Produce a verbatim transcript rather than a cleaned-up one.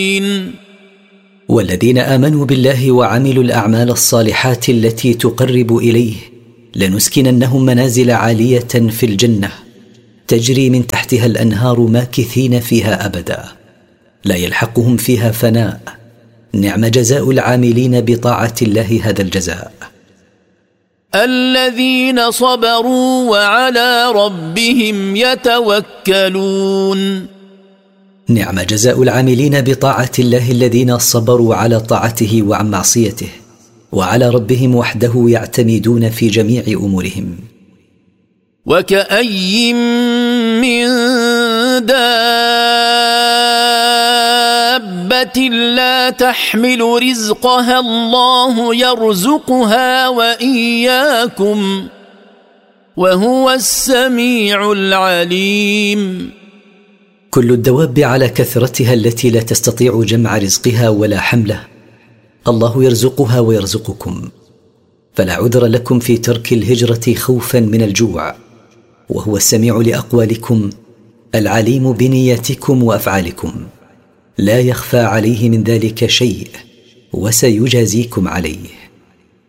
والذين آمنوا بالله وعملوا الأعمال الصالحات التي تقرب إليه لنسكننهم منازل عالية في الجنة تجري من تحتها الأنهار ماكثين فيها أبدا لا يلحقهم فيها فناء. نعم جزاء العاملين بطاعة الله هذا الجزاء. الذين صبروا وعلى ربهم يتوكلون. نعم جزاء العاملين بطاعة الله الذين صبروا على طاعته وعن معصيته وعلى ربهم وحده يعتمدون في جميع أمورهم. وكأي من دابة لا تحمل رزقها الله يرزقها وإياكم وهو السميع العليم. كل الدواب على كثرتها التي لا تستطيع جمع رزقها ولا حمله الله يرزقها ويرزقكم، فلا عذر لكم في ترك الهجرة خوفا من الجوع، وهو السميع لأقوالكم العليم بنياتكم وأفعالكم، لا يخفى عليه من ذلك شيء وسيجازيكم عليه.